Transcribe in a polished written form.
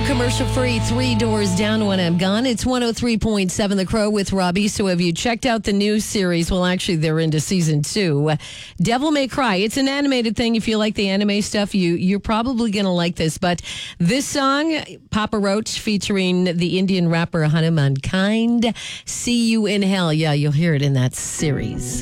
commercial-free, 3 Doors Down When I'm Gone. It's 103.7 The Crow with Robbie. So have you checked out the new series? Well, actually, they're into season 2. Devil May Cry. It's an animated thing. If you like the anime stuff, you're probably going to like this. But this song, Papa Roach, featuring the Indian rapper Hanuman Kind, See You in Hell. Yeah, you'll hear it in that series.